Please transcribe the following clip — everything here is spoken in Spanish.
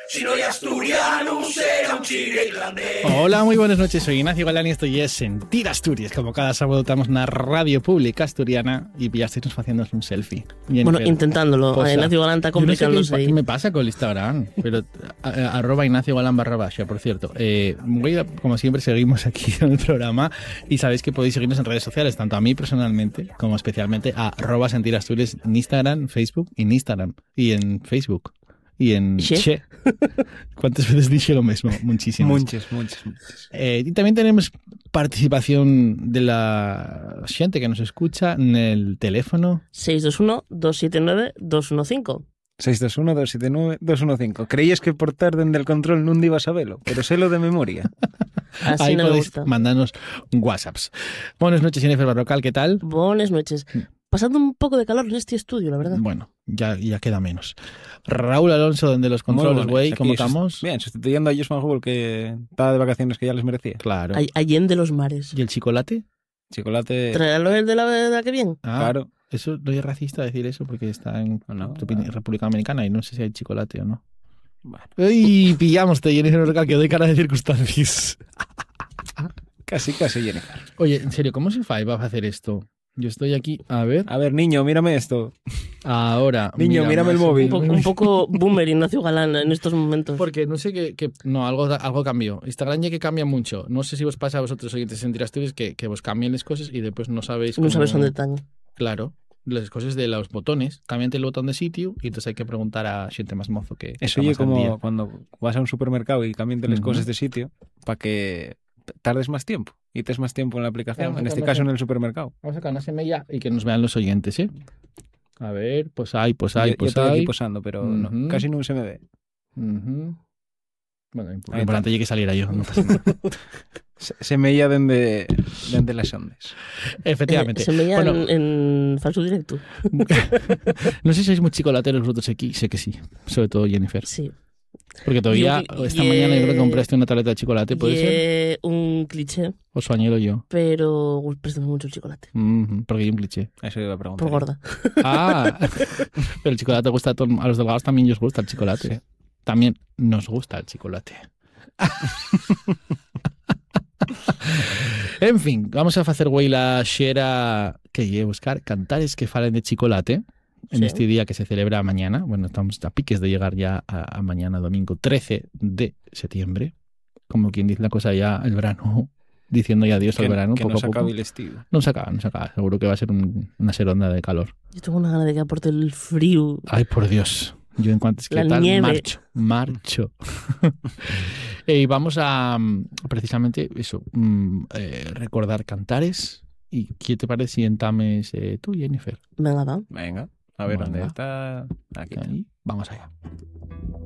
Si no hay asturiano, será un chile irlandés. Hola, muy buenas noches. Soy Ignacio Galán y esto ya es Sentir Asturias. Como cada sábado estamos una radio pública asturiana y ya estáis haciéndonos un selfie. Bueno, intentándolo. Posa. Ignacio Galán está complicándose. No sé qué me pasa con el Instagram, pero arroba Ignacio Galán /, por cierto. Como siempre, seguimos aquí en el programa y sabéis que podéis seguirnos en redes sociales, tanto a mí personalmente como especialmente a @Sentir Asturias en Instagram, Facebook y en Instagram y en Facebook. Y en Che. ¿Cuántas veces dije lo mismo? Muchísimas. Muchas. Y también tenemos participación de la gente que nos escucha en el teléfono 621-279-215. 621-279-215. Creías que por tarde del control no ibas a verlo, pero sélo de memoria. Así ahí no me podéis gusta. mandarnos WhatsApps. Buenas noches, Jennifer Barrocal, ¿qué tal? Buenas noches. Pasando un poco de calor en este estudio, la verdad. Bueno, ya queda menos. Raúl Alonso, donde los controles, güey, ¿cómo estamos? Bien, sustituyendo a Joshua Hubble, que estaba de vacaciones, que ya les merecía. Claro. Allende los mares. ¿Y el chocolate? Chocolate. ¿Traerlo el de la que bien? Claro. Eso no es racista decir eso porque está en No, República Dominicana y no sé si hay chocolate o no. Bueno. ¡Uy! Pillamos, Jennifer Barrocal, que doy cara de circunstancias. Casi, Jennifer. Oye, en serio, ¿cómo se va a hacer esto? Yo estoy aquí, a ver. A ver, niño, mírame esto. Ahora. Niño, mírame el móvil. Un poco boomer Ignacio Galán en estos momentos. Porque no sé qué no, algo cambió. Instagram ya que cambia mucho. No sé si os pasa a vosotros oyentes Sentir Asturias que vos cambien las cosas y después no sabéis No sabes dónde están. Claro. Las cosas de los botones. Cámbiate el botón de sitio y entonces hay que preguntar a gente más mozo que eso oye como cuando vas a un supermercado y cambian las cosas de sitio para que tardes más tiempo y te es más tiempo en la aplicación, en este caso en el supermercado. Vamos a sacar una semilla y que nos vean los oyentes, ¿eh? A ver, pues hay. Yo estoy aquí posando, pero no, casi no se me ve. Bueno, lo importante es que saliera yo, no pasa nada. Se veía desde las ondas. Efectivamente. Se veía en falso directo. No sé si sois muy chocolateros vosotros aquí, sé que sí. Sobre todo Jennifer. Sí. Porque todavía esta mañana yo creo que compraste una tableta de chocolate, ¿puede ser? Un cliché. O sueñelo yo. Pero presto mucho el chocolate. Porque hay un cliché. Eso iba a preguntar. Por gorda. Ah, pero el chocolate gusta a los delgados, también os gusta el chocolate. Sí. También nos gusta el chocolate. En fin, vamos a hacer güey la xera que lle buscar cantares que falen de chocolate en este día que se celebra mañana. Bueno, estamos a piques de llegar ya a mañana, domingo 13 de septiembre. Como quien dice la cosa, ya el verano, diciendo ya adiós al verano. Que poco no a se poco. acabe el estilo. No se acaba. Seguro que va a ser una seronda de calor. Yo tengo una gana de que aporte el frío. Ay, por Dios. Yo en cuanto es que La tal, nieve. marcho. Y vamos a, precisamente, eso, recordar cantares. ¿Y qué te parece si entames tú, Jennifer? Venga, va. Venga, a ver dónde está. Aquí. Ahí. Vamos allá.